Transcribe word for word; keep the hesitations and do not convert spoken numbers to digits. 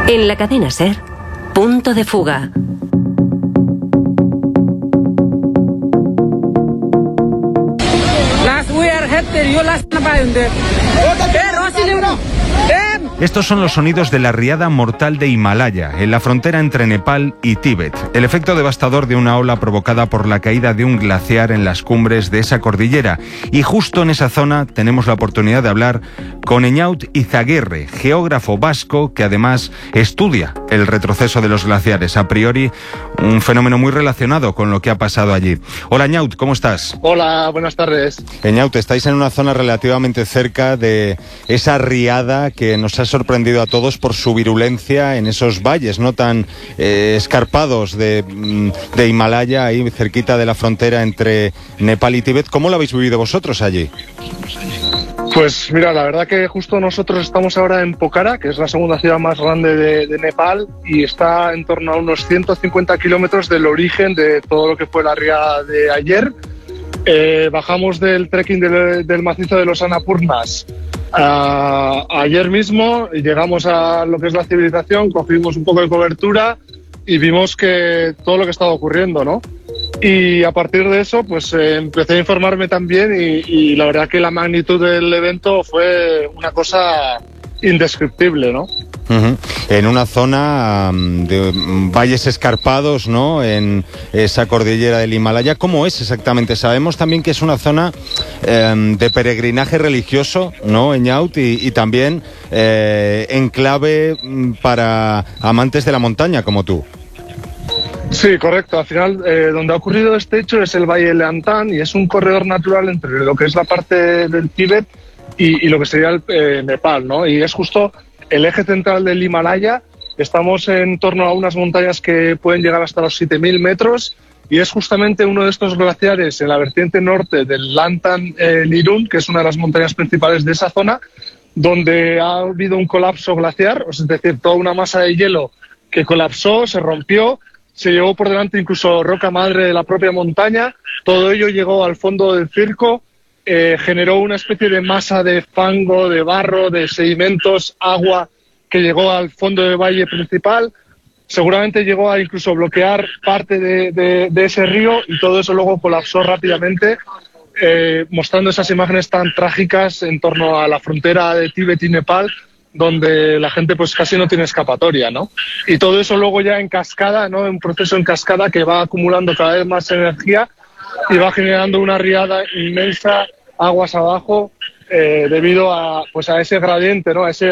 En la cadena SER, Punto de Fuga. Estos son los sonidos de la riada mortal de Himalaya, en la frontera entre Nepal y Tíbet. El efecto devastador de una ola provocada por la caída de un glaciar en las cumbres de esa cordillera. Y justo en esa zona tenemos la oportunidad de hablar con Eñaut Izaguirre, geógrafo vasco que además estudia el retroceso de los glaciares. A priori, un fenómeno muy relacionado con lo que ha pasado allí. Hola Eñaut, ¿cómo estás? Hola, buenas tardes. Eñaut, estáis en una zona relativamente cerca de esa riada que nos ha sorprendido a todos por su virulencia en esos valles no tan eh, escarpados de, de Himalaya, ahí cerquita de la frontera entre Nepal y Tíbet. ¿Cómo lo habéis vivido vosotros allí? Pues mira, la verdad que justo nosotros estamos ahora en Pokhara, que es la segunda ciudad más grande de, de Nepal, y está en torno a unos ciento cincuenta kilómetros del origen de todo lo que fue la riada de ayer. Eh, bajamos del trekking del, del macizo de los Annapurnas Uh, ayer mismo y llegamos a lo que es la civilización, cogimos un poco de cobertura y vimos que todo lo que estaba ocurriendo, ¿no? Y a partir de eso, pues eh, empecé a informarme también y, y la verdad que la magnitud del evento fue una cosa indescriptible, ¿no? Uh-huh. En una zona um, de valles escarpados, ¿no? En esa cordillera del Himalaya. ¿Cómo es exactamente? Sabemos también que es una zona eh, de peregrinaje religioso, ¿no, Eñaut? Y, y también eh, enclave para amantes de la montaña como tú. Sí, correcto. Al final, eh, donde ha ocurrido este hecho es el Valle de Leantán y es un corredor natural entre lo que es la parte del Tíbet y, y lo que sería el eh, Nepal, ¿no? Y es justo el eje central del Himalaya. Estamos en torno a unas montañas que pueden llegar hasta los siete mil metros y es justamente uno de estos glaciares en la vertiente norte del Lantan eh, Nirun, que es una de las montañas principales de esa zona, donde ha habido un colapso glaciar, es decir, toda una masa de hielo que colapsó, se rompió, se llevó por delante incluso roca madre de la propia montaña. Todo ello llegó al fondo del circo, eh, generó una especie de masa de fango, de barro, de sedimentos, agua, que llegó al fondo del valle principal. Seguramente llegó a incluso bloquear parte de, de, de ese río y todo eso luego colapsó rápidamente, eh, mostrando esas imágenes tan trágicas en torno a la frontera de Tíbet y Nepal, donde la gente pues casi no tiene escapatoria, ¿no? Y todo eso luego ya en cascada, ¿no? Un proceso en cascada que va acumulando cada vez más energía y va generando una riada inmensa aguas abajo, eh, debido a pues a ese gradiente, ¿no? A ese